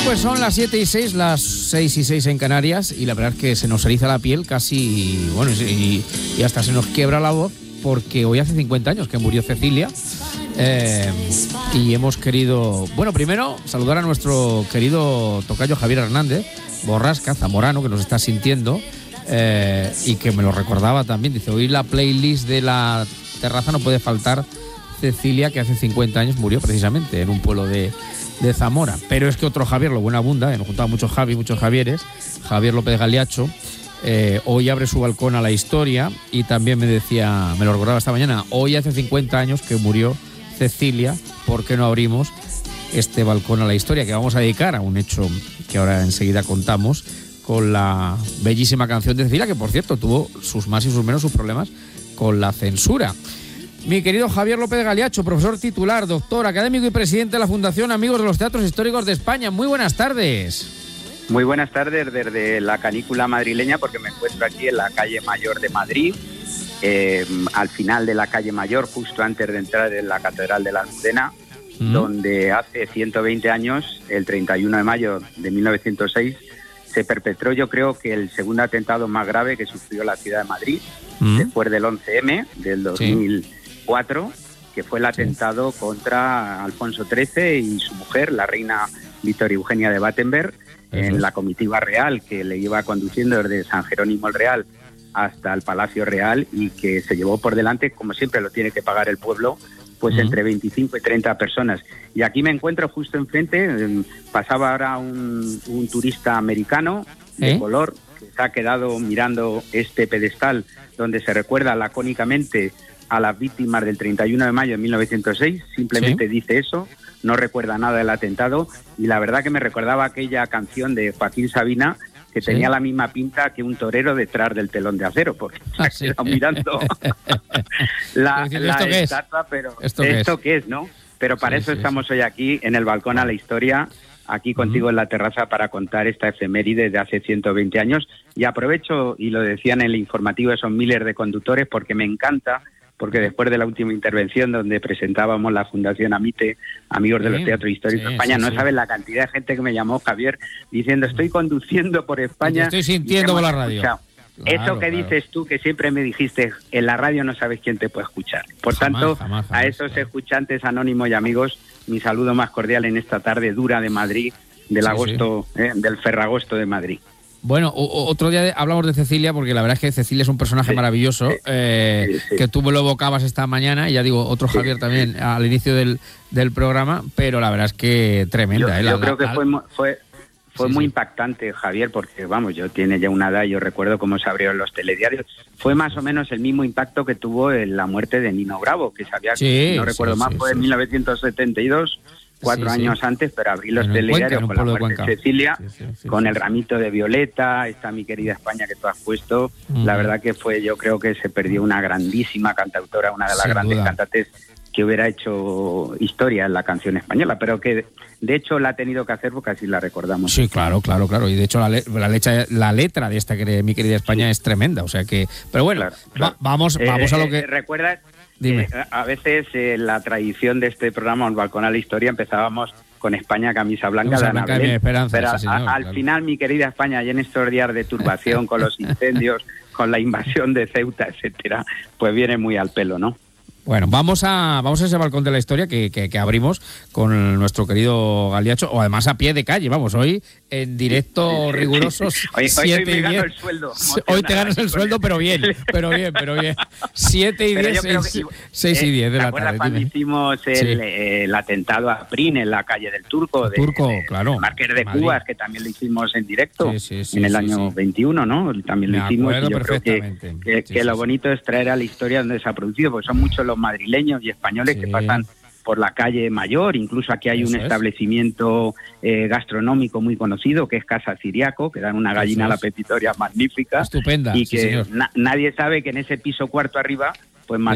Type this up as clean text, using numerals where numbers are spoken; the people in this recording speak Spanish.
Pues son las 7:06, las 6:06 en Canarias, y la verdad es que se nos eriza la piel casi, bueno, y hasta se nos quiebra la voz, porque hoy hace 50 años que murió Cecilia, y hemos querido, bueno, primero saludar a nuestro querido tocayo Javier Hernández Borrasca, zamorano, que nos está sintiendo, y que me lo recordaba también. Dice, hoy la playlist de la terraza no puede faltar Cecilia, que hace 50 años murió precisamente en un pueblo de Zamora. Pero es que otro Javier, lo buena abunda, nos juntaba muchos Javieres, Javier López Galiacho, hoy abre su balcón a la historia, y también me decía, me lo recordaba esta mañana, hoy hace 50 años que murió Cecilia, ¿por qué no abrimos este balcón a la historia? Que vamos a dedicar a un hecho que ahora enseguida contamos, con la bellísima canción de Cecilia, que por cierto tuvo sus más y sus menos, sus problemas con la censura. Mi querido Javier López Galiacho, profesor titular, doctor, académico y presidente de la Fundación Amigos de los Teatros Históricos de España. Muy buenas tardes. Muy buenas tardes desde la canícula madrileña, porque me encuentro aquí en la calle Mayor de Madrid, al final de la calle Mayor, justo antes de entrar en la Catedral de la Almudena, donde hace 120 años, el 31 de mayo de 1906, se perpetró, yo creo que el segundo atentado más grave que sufrió la ciudad de Madrid, después del 11M del 2004, que fue el atentado contra Alfonso XIII y su mujer, la reina Victoria Eugenia de Battenberg, en la comitiva real que le iba conduciendo desde San Jerónimo el Real hasta el Palacio Real, y que se llevó por delante, como siempre lo tiene que pagar el pueblo, pues entre 25 y 30 personas. Y aquí me encuentro justo enfrente, pasaba ahora un turista americano de color, que se ha quedado mirando este pedestal donde se recuerda lacónicamente a las víctimas del 31 de mayo de 1906, simplemente dice eso, no recuerda nada del atentado, y la verdad que me recordaba aquella canción de Joaquín Sabina, que tenía la misma pinta que un torero detrás del telón de acero, porque se ha quedado mirando la estatua, pero ¿esto qué es, no? Pero para eso estamos hoy aquí, en el balcón a la historia, aquí contigo en la terraza, para contar esta efeméride de hace 120 años, y aprovecho, y lo decían en el informativo esos miles de conductores, porque me encanta, porque después de la última intervención donde presentábamos la Fundación Amite, Amigos de los Teatros Históricos de España, no sabes la cantidad de gente que me llamó, Javier, diciendo, estoy conduciendo por España. Te estoy sintiendo por la radio. Claro, eso que dices tú, que siempre me dijiste, en la radio no sabes quién te puede escuchar. Por tanto, a esos escuchantes anónimos y amigos, mi saludo más cordial en esta tarde dura de Madrid, del agosto, del Ferragosto de Madrid. Bueno, otro día hablamos de Cecilia, porque la verdad es que Cecilia es un personaje maravilloso, que tú me lo evocabas esta mañana, y ya digo, otro Javier también al inicio del programa, pero la verdad es que tremenda. Yo creo que fue muy impactante, Javier, porque vamos, yo tiene ya una edad, yo recuerdo cómo se abrieron los telediarios. Fue más o menos el mismo impacto que tuvo en la muerte de Nino Bravo, que sabía, no recuerdo más, fue en 1972, 4 años antes, pero abrí los telediarios con la muerte de Cecilia, con el ramito de violeta, esta Mi Querida España que tú has puesto. La verdad que yo creo que se perdió una grandísima cantautora, una de las grandes cantantes que hubiera hecho historia en la canción española, pero que de hecho la ha tenido que hacer porque así la recordamos. Sí, claro. Y de hecho la letra de esta Mi Querida España es tremenda, o sea que... Pero bueno, vamos a lo que... ¿Recuerdas? A veces la tradición de este programa, el balcón a la historia, empezábamos con España camisa blanca de Ana Belén, pero al final, Mi Querida España, y en estos días de turbación con los incendios, con la invasión de Ceuta, etcétera, pues viene muy al pelo, ¿no? Bueno, vamos a ese balcón de la historia que abrimos con nuestro querido Galiacho, o además a pie de calle, vamos, hoy en directo rigurosos. Hoy me gano el sueldo. Hoy te ganas el sueldo, pero bien. 7 y 10, 6 y 10 de la tarde. ¿Te acuerdas cuando hicimos el atentado a Prin en la calle del Turco? Claro. Marqués de Cubas, que también lo hicimos en directo en el año 21, ¿no? También lo hicimos, y yo creo que lo bonito es traer a la historia donde se ha producido, porque son muchos los madrileños y españoles que pasan por la calle Mayor. Incluso aquí hay un establecimiento gastronómico muy conocido, que es Casa Ciriaco, que dan una gallina a la pepitoria magnífica. Estupenda. Y que nadie sabe que en ese piso cuarto arriba, pues